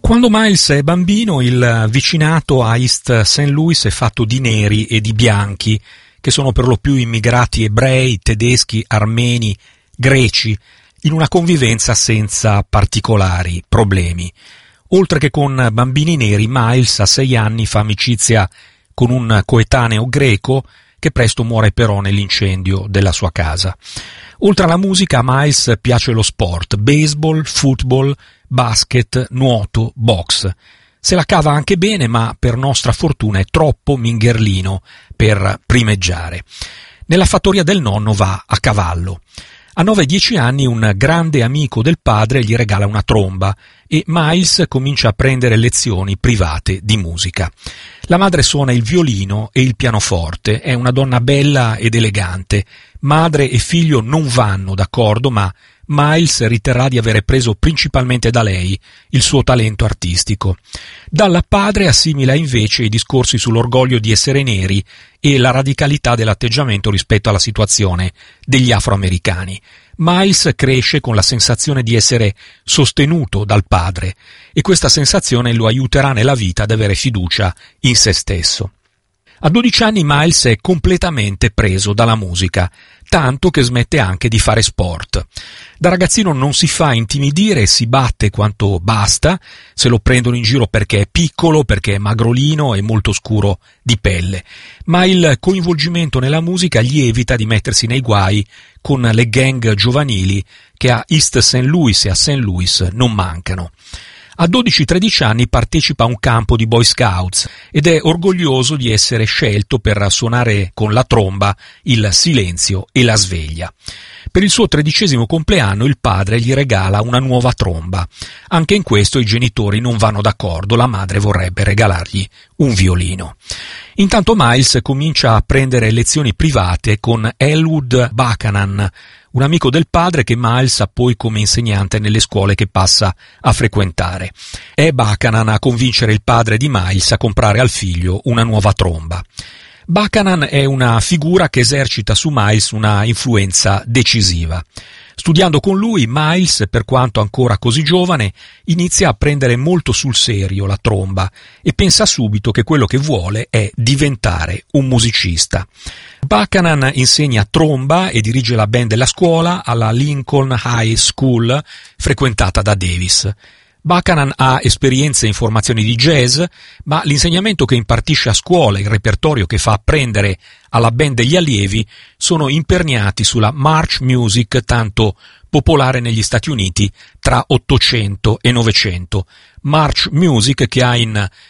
Quando Miles è bambino, il vicinato a East St. Louis è fatto di neri e di bianchi, che sono per lo più immigrati ebrei, tedeschi, armeni, greci, in una convivenza senza particolari problemi. Oltre che con bambini neri, Miles a 6 anni fa amicizia con un coetaneo greco che presto muore però nell'incendio della sua casa. Oltre alla musica, a Miles piace lo sport: baseball, football, basket, nuoto, box. Se la cava anche bene, ma per nostra fortuna è troppo mingherlino per primeggiare. Nella fattoria del nonno va a cavallo. A 9-10 anni un grande amico del padre gli regala una tromba e Miles comincia a prendere lezioni private di musica. La madre suona il violino e il pianoforte, è una donna bella ed elegante. Madre e figlio non vanno d'accordo, ma Miles riterrà di avere preso principalmente da lei il suo talento artistico. Dalla padre assimila invece i discorsi sull'orgoglio di essere neri e la radicalità dell'atteggiamento rispetto alla situazione degli afroamericani. Miles cresce con la sensazione di essere sostenuto dal padre e questa sensazione lo aiuterà nella vita ad avere fiducia in se stesso. A 12 anni Miles è completamente preso dalla musica, tanto che smette anche di fare sport. Da ragazzino non si fa intimidire e si batte quanto basta, se lo prendono in giro perché è piccolo, perché è magrolino e molto scuro di pelle. Ma il coinvolgimento nella musica gli evita di mettersi nei guai con le gang giovanili che a East St. Louis e a St. Louis non mancano. A 12-13 anni partecipa a un campo di Boy Scouts ed è orgoglioso di essere scelto per suonare con la tromba il silenzio e la sveglia. Per il suo 13° compleanno il padre gli regala una nuova tromba. Anche in questo i genitori non vanno d'accordo, la madre vorrebbe regalargli un violino. Intanto Miles comincia a prendere lezioni private con Elwood Buchanan, un amico del padre che Miles ha poi come insegnante nelle scuole che passa a frequentare. È Buchanan a convincere il padre di Miles a comprare al figlio una nuova tromba. Buchanan è una figura che esercita su Miles una influenza decisiva. Studiando con lui, Miles, per quanto ancora così giovane, inizia a prendere molto sul serio la tromba e pensa subito che quello che vuole è diventare un musicista. Buchanan insegna tromba e dirige la band della scuola alla Lincoln High School, frequentata da Davis. Buchanan ha esperienze in formazioni di jazz, ma l'insegnamento che impartisce a scuola e il repertorio che fa apprendere alla band degli allievi sono imperniati sulla march music, tanto popolare negli Stati Uniti tra 800 e 900. March music che ha in